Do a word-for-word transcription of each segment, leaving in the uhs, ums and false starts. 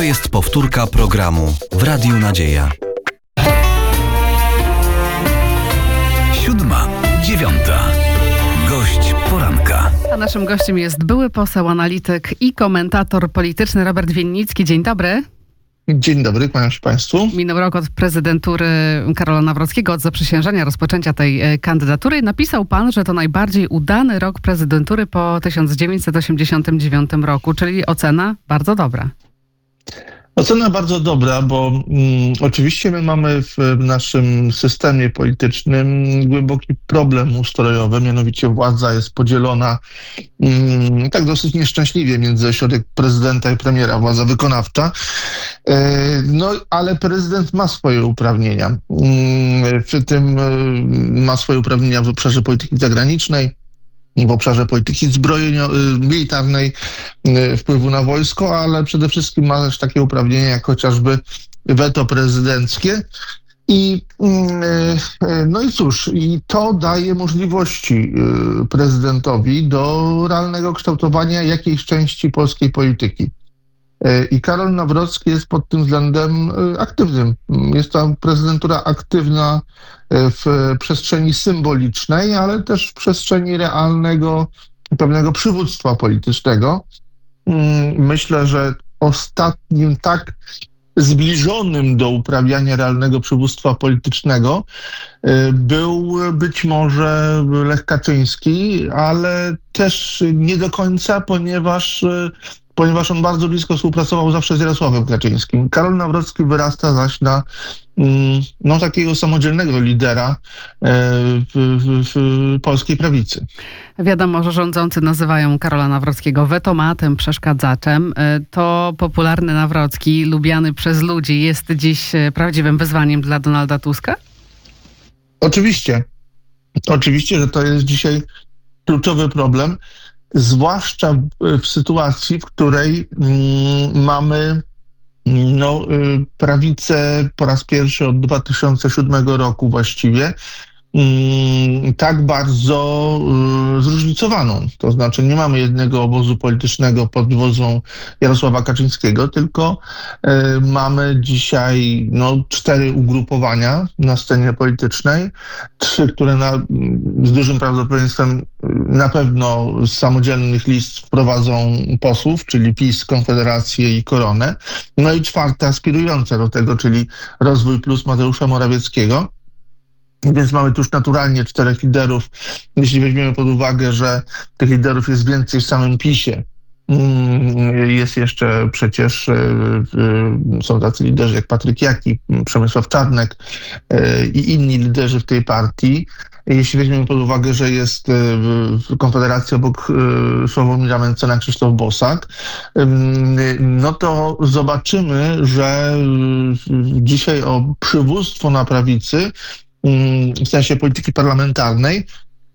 To jest powtórka programu w Radiu Nadzieja. Siódma, dziewiąta. Gość poranka. A naszym gościem jest były poseł, analityk i komentator polityczny Robert Winnicki. Dzień dobry. Dzień dobry, kłaniam się Państwu. Minął rok od prezydentury Karola Nawrockiego, od zaprzysiężenia, rozpoczęcia tej kandydatury. Napisał pan, że to najbardziej udany rok prezydentury po tysiąc dziewięćset osiemdziesiątym dziewiątym roku, czyli ocena bardzo dobra. Ocena bardzo dobra, bo mm, oczywiście my mamy w naszym systemie politycznym głęboki problem ustrojowy, mianowicie władza jest podzielona mm, tak dosyć nieszczęśliwie między ośrodek prezydenta i premiera, władza wykonawcza. E, no, ale prezydent ma swoje uprawnienia. Mm, przy tym y, ma swoje uprawnienia w obszarze polityki zagranicznej, w obszarze polityki zbrojeniowej, militarnej, wpływu na wojsko, ale przede wszystkim ma też takie uprawnienia jak chociażby weto prezydenckie. I no i cóż, i to daje możliwości prezydentowi do realnego kształtowania jakiejś części polskiej polityki. I Karol Nawrocki jest pod tym względem aktywnym. Jest to prezydentura aktywna w przestrzeni symbolicznej, ale też w przestrzeni realnego, pewnego przywództwa politycznego. Myślę, że ostatnim tak zbliżonym do uprawiania realnego przywództwa politycznego był być może Lech Kaczyński, ale też nie do końca, ponieważ ponieważ on bardzo blisko współpracował zawsze z Jarosławem Kaczyńskim. Karol Nawrocki wyrasta zaś na no, takiego samodzielnego lidera w, w, w polskiej prawicy. Wiadomo, że rządzący nazywają Karola Nawrockiego wetomatem, przeszkadzaczem. To popularny Nawrocki, lubiany przez ludzi, jest dziś prawdziwym wyzwaniem dla Donalda Tuska? Oczywiście. Oczywiście, że to jest dzisiaj kluczowy problem. Zwłaszcza w sytuacji, w której mm, mamy no, prawicę po raz pierwszy od dwa tysiące siódmego roku właściwie mm, tak bardzo y, zróżnicowaną. To znaczy nie mamy jednego obozu politycznego pod wodzą Jarosława Kaczyńskiego, tylko y, mamy dzisiaj no, cztery ugrupowania na scenie politycznej, trzy, które na, z dużym prawdopodobieństwem na pewno z samodzielnych list wprowadzą posłów, czyli PiS, Konfederację i Koronę. No i czwarta aspirująca do tego, czyli Rozwój Plus Mateusza Morawieckiego. Więc mamy tu już naturalnie czterech liderów. Jeśli weźmiemy pod uwagę, że tych liderów jest więcej w samym PiSie, jest jeszcze przecież, są tacy liderzy jak Patryk Jaki, Przemysław Czarnek i inni liderzy w tej partii. Jeśli weźmiemy pod uwagę, że jest w Konfederacji obok Sławomira Mencena Krzysztof Bosak, no to zobaczymy, że dzisiaj o przywództwo na prawicy, w sensie polityki parlamentarnej,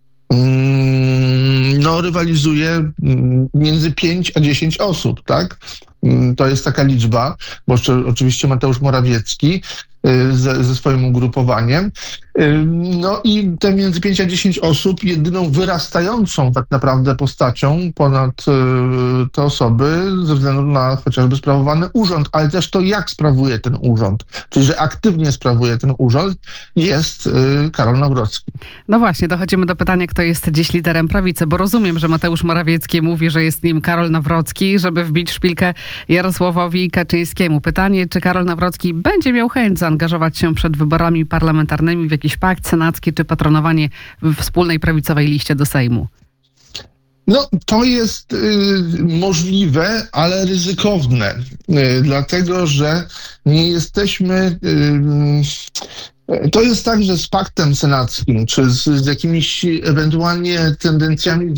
no rywalizuje między pięć a dziesięć osób, tak? To jest taka liczba, bo oczywiście Mateusz Morawiecki ze, ze swoim ugrupowaniem. No i te między pięć a dziesięć osób, jedyną wyrastającą tak naprawdę postacią ponad te osoby ze względu na chociażby sprawowany urząd, ale też to, jak sprawuje ten urząd, czyli że aktywnie sprawuje ten urząd, jest Karol Nawrocki. No właśnie, dochodzimy do pytania, kto jest dziś liderem prawicy, bo rozumiem, że Mateusz Morawiecki mówi, że jest nim Karol Nawrocki, żeby wbić szpilkę Jarosławowi Kaczyńskiemu. Pytanie, czy Karol Nawrocki będzie miał chęć zaangażować się przed wyborami parlamentarnymi w jakiś pakt senacki, czy patronowanie w wspólnej prawicowej liście do Sejmu? No, to jest y, możliwe, ale ryzykowne, y, dlatego że nie jesteśmy... Y, to jest tak, że z paktem senackim, czy z, z jakimiś ewentualnie tendencjami